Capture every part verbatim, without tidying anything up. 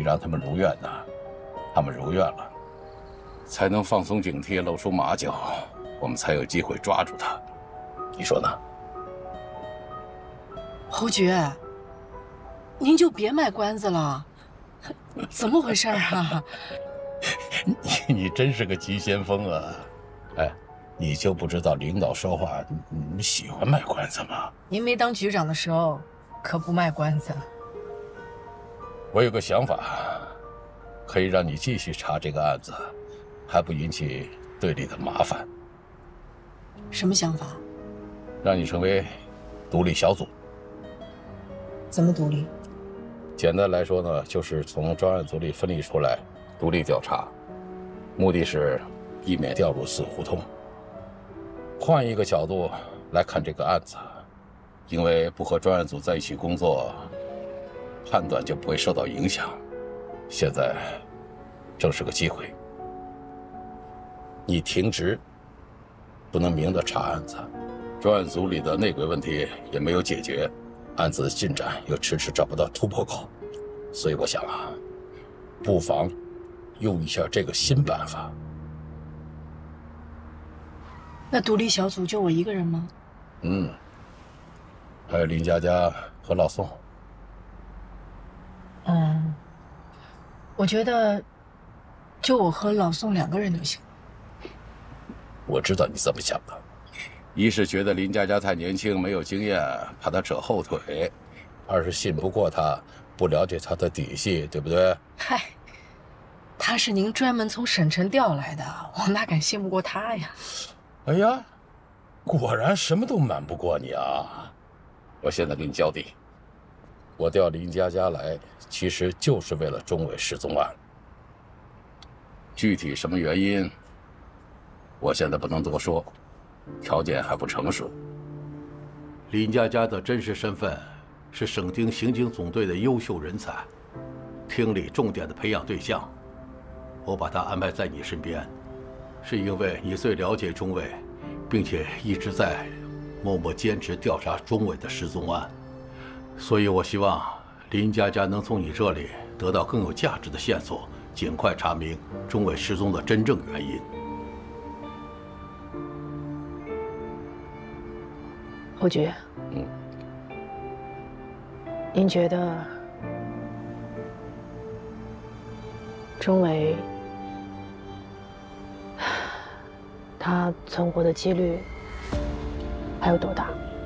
让他们如愿呢。他们如愿了，才能放松警惕，露出马脚，我们才有机会抓住他。你说呢？ 侯局，您就别卖关子了，怎么回事啊？ 你你真是个急先锋啊！哎，你就不知道领导说话，你你喜欢卖关子吗？ 您没当局长的时候，可不卖关子。 我有个想法，可以让你继续查这个案子，还不引起队里的麻烦。 什么想法？ 让你成为独立小组。 怎么独立？ 简单来说呢，就是从专案组里分离出来，独立调查，目的是避免掉入死胡同。换一个角度来看这个案子，因为不和专案组在一起工作，判断就不会受到影响。现在正是个机会，你停职，不能明的查案子，专案组里的内鬼问题也没有解决，案子的进展又迟迟找不到突破口，所以我想啊，不妨用一下这个新办法。 那独立小组就我一个人吗？ 嗯，还有林佳佳和老宋。 嗯，我觉得就我和老宋两个人就行。 我知道你怎么想的，一是觉得林佳佳太年轻，没有经验，怕她扯后腿；二是信不过她，不了解她的底细，对不对？ 嗨，他是您专门从省城调来的，我哪敢信不过他呀？ 哎呀，果然什么都瞒不过你啊！我现在给你交底，我调林佳佳来，其实就是为了钟伟失踪案。具体什么原因，我现在不能多说，条件还不成熟。 林佳佳的真实身份是省厅刑警总队的优秀人才，厅里重点的培养对象。我把她安排在你身边，是因为你最了解钟伟，并且一直在默默坚持调查钟伟的失踪案，所以我希望林佳佳能从你这里得到更有价值的线索，尽快查明钟伟失踪的真正原因。 侯局， 嗯， 您觉得钟伟他存活的几率还有多大？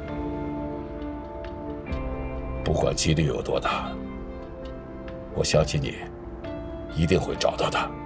不管几率有多大，我相信你一定会找到他。